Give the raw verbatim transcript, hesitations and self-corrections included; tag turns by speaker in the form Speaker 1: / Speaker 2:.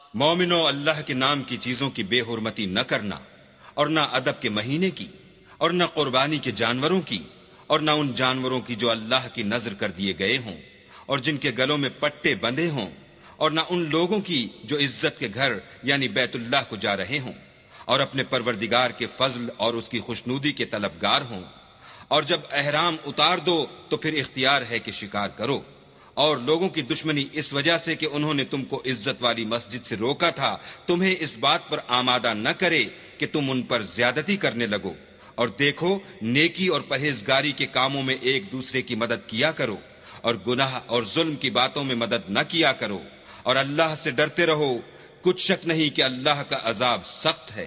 Speaker 1: मोमिनो, अल्लाह के नाम की चीजों की बेहुरमती न करना, और न अदब के महीने की, और न कुर्बानी के जानवरों की, और न उन जानवरों की जो अल्लाह की नजर कर दिए गए हों और जिनके गलों में पट्टे बंधे हों, और न उन लोगों की जो इज्जत के घर यानी बैतुल्लाह को जा रहे हों और अपने परवरदिगार के फजल और उसकी खुशनूदी के तलबगार हों। और जब एहराम उतार दो तो फिर इख्तियार है कि शिकार करो। और लोगों की दुश्मनी इस वजह से कि उन्होंने तुमको इज्जत वाली मस्जिद से रोका था, तुम्हें इस बात पर आमादा न करे कि तुम उन पर ज्यादती करने लगो। और देखो, नेकी और परहेजगारी के कामों में एक दूसरे की मदद किया करो, और गुनाह और जुल्म की बातों में मदद न किया करो, और अल्लाह से डरते रहो। कुछ शक नहीं कि अल्लाह का अजाब सख्त है।